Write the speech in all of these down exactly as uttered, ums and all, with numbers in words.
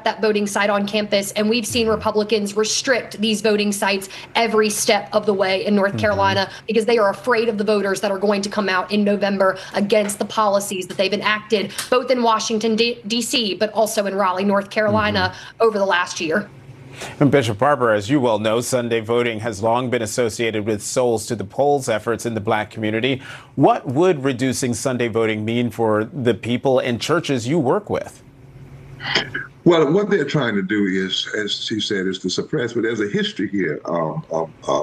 that voting site on campus, and we've seen Republicans restrict these voting sites every step of the way in North mm-hmm. Carolina because they are afraid of the voters that are going to come out in November against the policies that they've enacted both in Washington, D C, but also in Raleigh, North Carolina mm-hmm. over the last year. And Bishop Barber, as you well know, Sunday voting has long been associated with Souls to the Polls efforts in the Black community. What would reducing Sunday voting mean for the people and churches you work with? Well, what they're trying to do is, as she said, is to suppress, but there's a history here. Um, um, uh,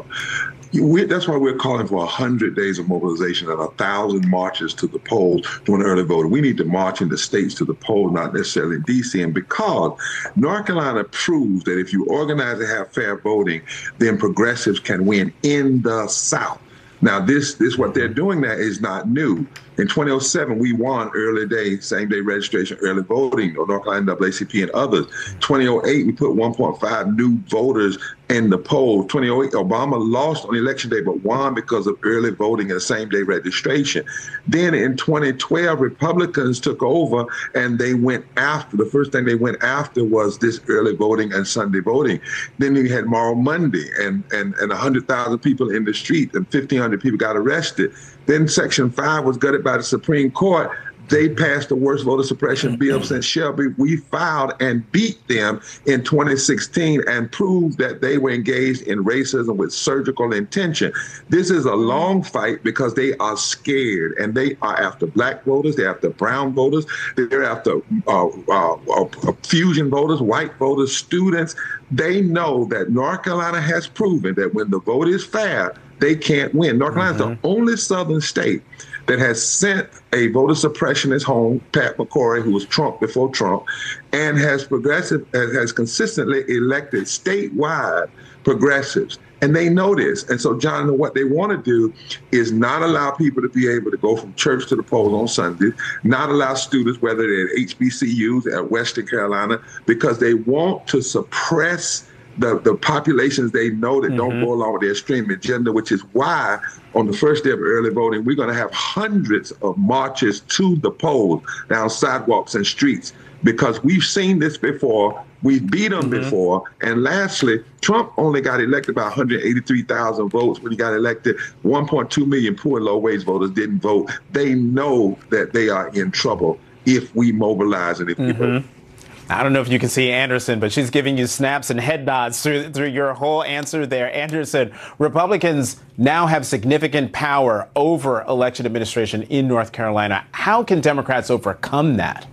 we, that's why we're calling for one hundred days of mobilization and one thousand marches to the polls during early voting. We need to march in the states to the polls, not necessarily in D C. And because North Carolina proves that if you organize and have fair voting, then progressives can win in the South. Now, this, this what they're doing now is not new. In twenty oh seven, we won early day, same day registration, early voting, North Carolina N double A C P and others. twenty oh eight, we put one point five new voters in the polls. twenty oh eight, Obama lost on election day, but won because of early voting and same day registration. Then in twenty twelve, Republicans took over and they went after, the first thing they went after was this early voting and Sunday voting. Then you had Moral Monday and, and, and one hundred thousand people in the street and fifteen hundred people got arrested. Then Section five was gutted by the Supreme Court. They passed the worst voter suppression bill since Shelby. We filed and beat them in twenty sixteen and proved that they were engaged in racism with surgical intention. This is a long fight because they are scared, and they are after black voters, they're after brown voters, they're after uh, uh, uh, fusion voters, white voters, students. They know that North Carolina has proven that when the vote is fair, they can't win. North Carolina mm-hmm. is the only southern state that has sent a voter suppressionist home, Pat McCrory, who was Trump before Trump, and has progressive has consistently elected statewide progressives. And they know this. And so, John, what they want to do is not allow people to be able to go from church to the polls on Sundays, not allow students, whether they're at H B C Us, at Western Carolina, because they want to suppress The, the populations they know that mm-hmm. don't go along with their extreme agenda, which is why on the first day of early voting, we're going to have hundreds of marches to the polls down sidewalks and streets, because we've seen this before. We've beat them mm-hmm. before. And lastly, Trump only got elected by one hundred eighty-three thousand votes when he got elected. one point two million poor and low-wage voters didn't vote. They know that they are in trouble if we mobilize and if mm-hmm. we vote. I don't know if you can see Anderson, but she's giving you snaps and head nods through, through your whole answer there. Anderson, Republicans now have significant power over election administration in North Carolina. How can Democrats overcome that?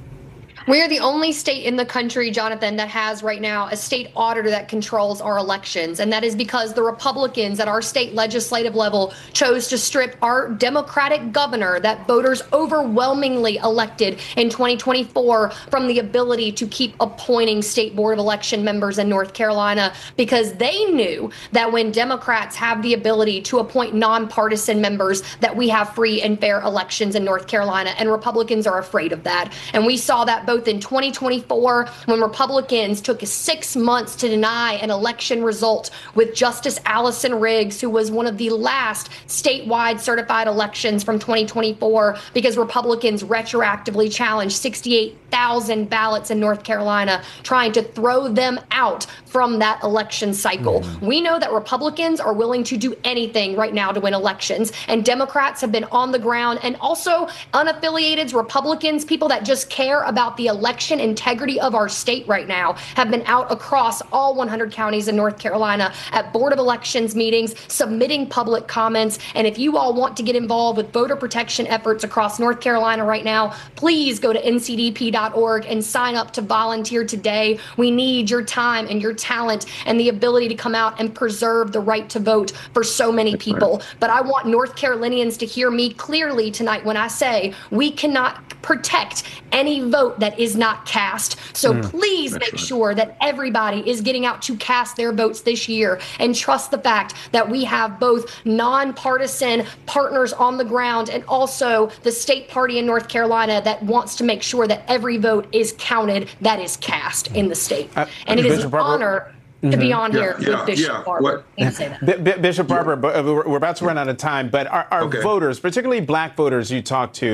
We are the only state in the country, Jonathan, that has right now a state auditor that controls our elections. And that is because the Republicans at our state legislative level chose to strip our Democratic governor that voters overwhelmingly elected in twenty twenty-four from the ability to keep appointing state board of election members in North Carolina, because they knew that when Democrats have the ability to appoint nonpartisan members, that we have free and fair elections in North Carolina. And Republicans are afraid of that. And we saw that both in twenty twenty-four, when Republicans took six months to deny an election result with Justice Allison Riggs, who was one of the last statewide certified elections from twenty twenty-four, because Republicans retroactively challenged sixty-eight thousand ballots in North Carolina, trying to throw them out from that election cycle. Mm. We know that Republicans are willing to do anything right now to win elections, and Democrats have been on the ground, and also unaffiliated Republicans, people that just care about the election integrity of our state right now, have been out across all one hundred counties in North Carolina at Board of Elections meetings, submitting public comments. And if you all want to get involved with voter protection efforts across North Carolina right now, please go to N C D P dot org and sign up to volunteer today. We need your time and your talent and the ability to come out and preserve the right to vote for so many people. But I want North Carolinians to hear me clearly tonight when I say we cannot protect any vote that is not cast. So mm, please make right. sure that everybody is getting out to cast their votes this year, and trust the fact that we have both nonpartisan partners on the ground and also the state party in North Carolina that wants to make sure that every vote is counted that is cast in the state. Uh, and it is an honor to be on here yeah, with Bishop yeah, Barber. Say that. B- Bishop Barber, yeah. we're about to run out of time, but our, our okay. voters, particularly black voters you talk to,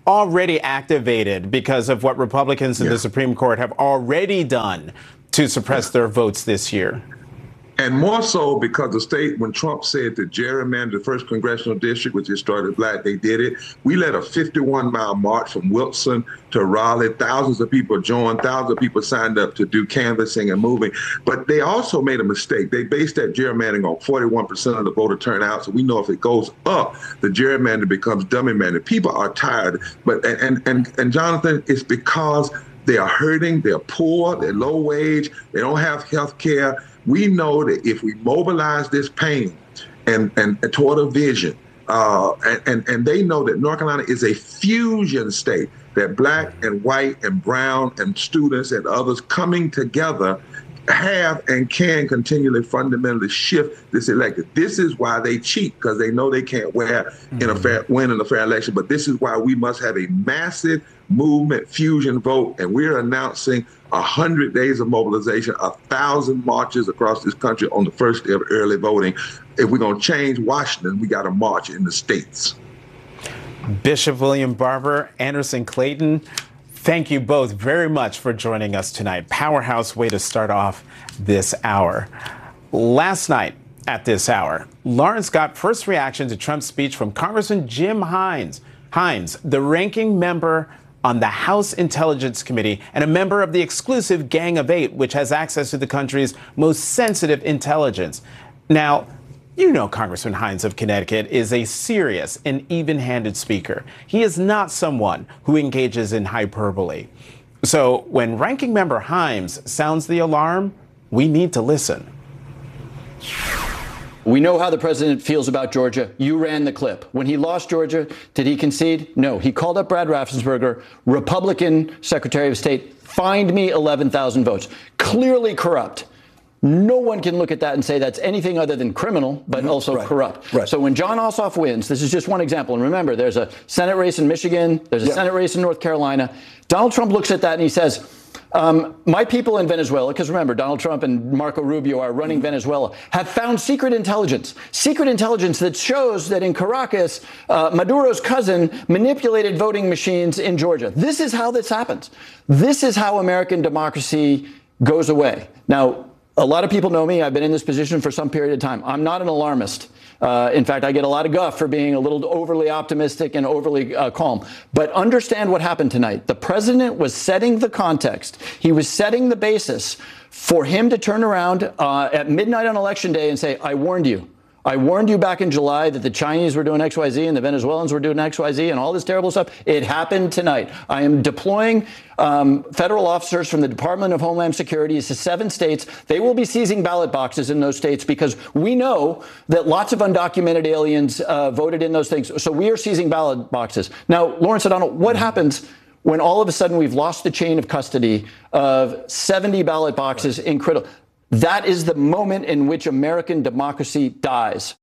already activated because of what Republicans in yeah. the Supreme Court have already done to suppress their votes this year. And more so because the state, when Trump said to gerrymander the first congressional district, which is started black, they did it. We led a fifty-one mile march from Wilson to Raleigh. Thousands of people joined, thousands of people signed up to do canvassing and moving. But they also made a mistake. They based that gerrymandering on forty-one percent of the voter turnout. So we know if it goes up, the gerrymander becomes dummy mandate. People are tired. But and and and Jonathan, it's because they are hurting, they're poor, they're low wage, they don't have health care. We know that if we mobilize this pain and, and, and toward a vision, uh, and, and, and they know that North Carolina is a fusion state, that black and white and brown and students and others coming together have and can continually fundamentally shift this elected. This is why they cheat, because they know they can't wear in a fair, win in a fair election. But this is why we must have a massive movement fusion vote. And we're announcing a hundred days of mobilization, a thousand marches across this country on the first day of early voting. If we're going to change Washington, we got to march in the states. Bishop William Barber, Anderson Clayton, thank you both very much for joining us tonight. Powerhouse way to start off this hour. Last night at this hour, Lawrence got first reaction to Trump's speech from Congressman Jim Hines, Hines, the ranking member on the House Intelligence Committee and a member of the exclusive Gang of Eight, which has access to the country's most sensitive intelligence. Now, you know Congressman Hines of Connecticut is a serious and even-handed speaker. He is not someone who engages in hyperbole. So when Ranking Member Hines sounds the alarm, we need to listen. We know how the president feels about Georgia. You ran the clip. When he lost Georgia, did he concede? No. He called up Brad Raffensperger, Republican Secretary of State, find me eleven thousand votes. Clearly corrupt. No one can look at that and say that's anything other than criminal, but also right. corrupt. Right. So when Jon Ossoff wins, this is just one example. And remember, there's a Senate race in Michigan. There's a yeah. Senate race in North Carolina. Donald Trump looks at that and he says, um, my people in Venezuela, because remember, Donald Trump and Marco Rubio are running Venezuela, have found secret intelligence, secret intelligence that shows that in Caracas, uh, Maduro's cousin manipulated voting machines in Georgia. This is how this happens. This is how American democracy goes away. Now, a lot of people know me. I've been in this position for some period of time. I'm not an alarmist. Uh, in fact, I get a lot of guff for being a little overly optimistic and overly uh, calm. But understand what happened tonight. The president was setting the context. He was setting the basis for him to turn around uh, at midnight on Election Day and say, I warned you. I warned you back in July that the Chinese were doing X Y Z and the Venezuelans were doing X Y Z and all this terrible stuff. It happened tonight. I am deploying um, federal officers from the Department of Homeland Security to seven states. They will be seizing ballot boxes in those states because we know that lots of undocumented aliens uh, voted in those things. So we are seizing ballot boxes. Now, Lawrence O'Donnell, what happens when all of a sudden we've lost the chain of custody of seventy ballot boxes in critical? That is the moment in which American democracy dies.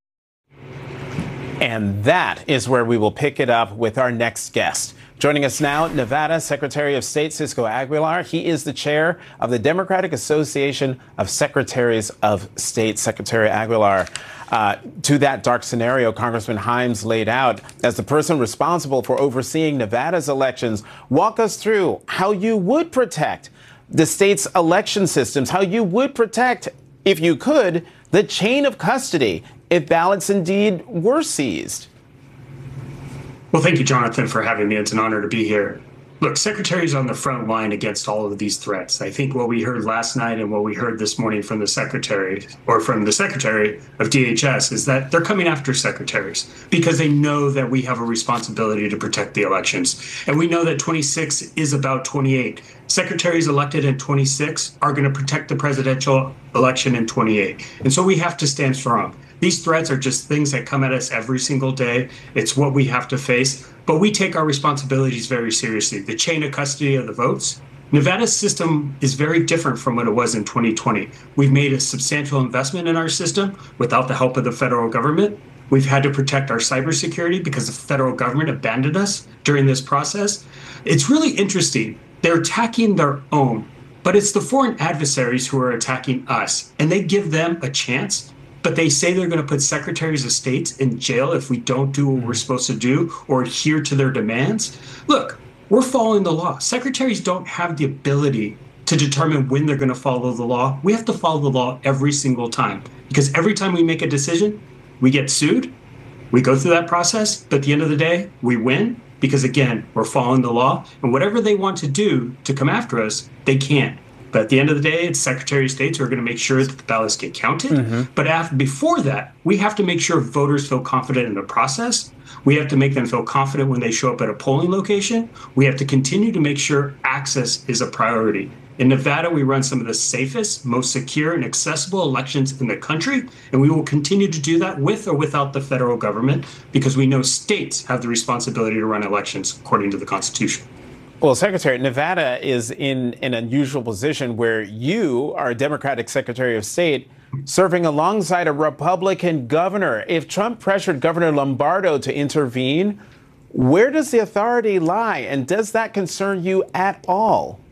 And that is where we will pick it up with our next guest. Joining us now, Nevada Secretary of State Cisco Aguilar. He is the chair of the Democratic Association of Secretaries of State. Secretary Aguilar, uh, to that dark scenario Congressman Hines laid out, as the person responsible for overseeing Nevada's elections, walk us through how you would protect the state's election systems, how you would protect, if you could, the chain of custody if ballots indeed were seized. Well, thank you, Jonathan, for having me. It's an honor to be here. Look, Secretary's on the front line against all of these threats. I think what we heard last night and what we heard this morning from the Secretary, or from the Secretary of D H S, is that they're coming after secretaries because they know that we have a responsibility to protect the elections. And we know that twenty-six is about twenty-eight. Secretaries elected in twenty-six are going to protect the presidential election in twenty-eight. And so we have to stand strong. These threats are just things that come at us every single day. It's what we have to face. But we take our responsibilities very seriously. The chain of custody of the votes. Nevada's system is very different from what it was in twenty twenty. We've made a substantial investment in our system without the help of the federal government. We've had to protect our cybersecurity because the federal government abandoned us during this process. It's really interesting. They're attacking their own, but it's the foreign adversaries who are attacking us, and they give them a chance but they say they're going to put secretaries of states in jail if we don't do what we're supposed to do or adhere to their demands. Look, we're following the law. Secretaries don't have the ability to determine when they're going to follow the law. We have to follow the law every single time, because every time we make a decision, we get sued. We go through that process, but at the end of the day, we win because, again, we're following the law. And whatever they want to do to come after us, they can't. But at the end of the day, it's Secretary of States who are going to make sure that the ballots get counted. Mm-hmm. But after, before that, we have to make sure voters feel confident in the process. We have to make them feel confident when they show up at a polling location. We have to continue to make sure access is a priority. In Nevada, we run some of the safest, most secure and accessible elections in the country, and we will continue to do that with or without the federal government, because we know states have the responsibility to run elections according to the Constitution. Well, Secretary, Nevada is in an unusual position where you are a Democratic Secretary of State serving alongside a Republican governor. If Trump pressured Governor Lombardo to intervene, where does the authority lie? And does that concern you at all?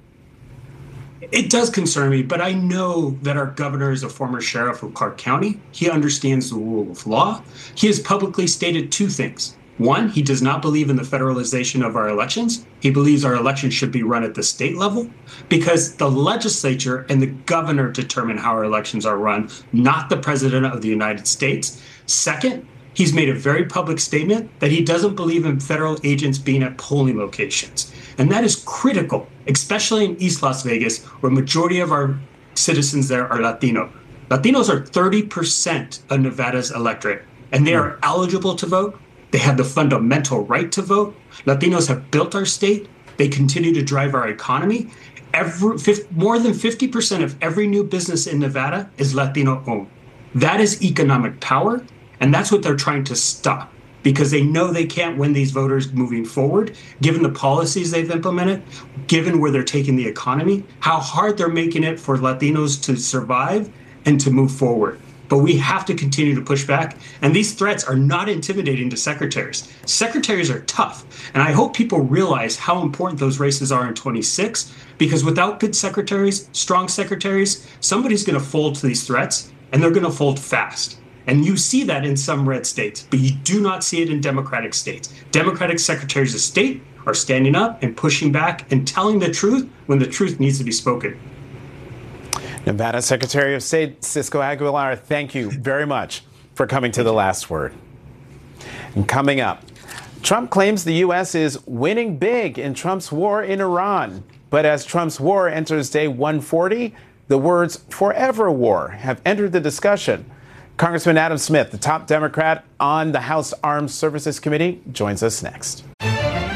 It does concern me, but I know that our governor is a former sheriff of Clark County. He understands the rule of law. He has publicly stated two things. One, he does not believe in the federalization of our elections. He believes our elections should be run at the state level, because the legislature and the governor determine how our elections are run, not the president of the United States. Second, he's made a very public statement that he doesn't believe in federal agents being at polling locations. And that is critical, especially in East Las Vegas, where a majority of our citizens there are Latino. Latinos are thirty percent of Nevada's electorate, and they are eligible to vote. They have the fundamental right to vote. Latinos have built our state. They continue to drive our economy. Every, more than fifty percent of every new business in Nevada is Latino owned. That is economic power, and that's what they're trying to stop, because they know they can't win these voters moving forward, given the policies they've implemented, given where they're taking the economy, how hard they're making it for Latinos to survive and to move forward. But we have to continue to push back. And these threats are not intimidating to secretaries. Secretaries are tough. And I hope people realize how important those races are in twenty-six, because without good secretaries, strong secretaries, somebody's going to fold to these threats, and they're going to fold fast. And you see that in some red states, but you do not see it in Democratic states. Democratic secretaries of state are standing up and pushing back and telling the truth when the truth needs to be spoken. Nevada Secretary of State Cisco Aguilar, thank you very much for coming to The Last Word. And coming up, Trump claims the U S is winning big in Trump's war in Iran. But as Trump's war enters day one forty, the words forever war have entered the discussion. Congressman Adam Smith, the top Democrat on the House Armed Services Committee, joins us next.